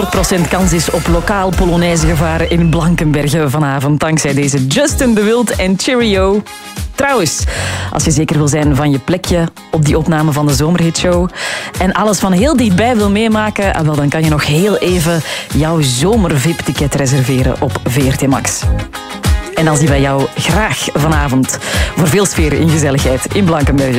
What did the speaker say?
100% kans is op lokaal Polonaise gevaren in Blankenberge vanavond, dankzij deze Justin de Wild en Cheerio. Trouwens, als je zeker wil zijn van je plekje op die opname van de Zomerhitshow en alles van heel dichtbij wil meemaken, dan kan je nog heel even jouw zomer-VIP-ticket reserveren op VRT Max. En dan zien wij jou graag vanavond voor veel sfeer en gezelligheid in Blankenberge.